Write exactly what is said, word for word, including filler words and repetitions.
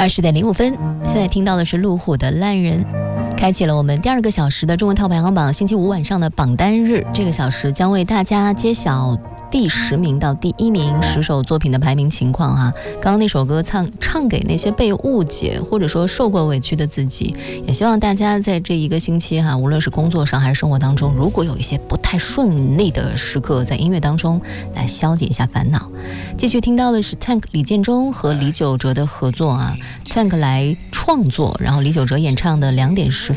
二十点零五分，现在听到的是路虎的烂人，开启了我们第二个小时的中文套排行榜。星期五晚上的榜单日，这个小时将为大家揭晓第十名到第一名十首作品的排名情况哈、啊。刚刚那首歌唱唱给那些被误解或者说受过委屈的自己，也希望大家在这一个星期哈、啊，无论是工作上还是生活当中，如果有一些不太顺利的时刻，在音乐当中来消解一下烦恼。继续听到的是 Tank 李建中和李玖哲的合作啊 ，Tank 来创作，然后李玖哲演唱的两点十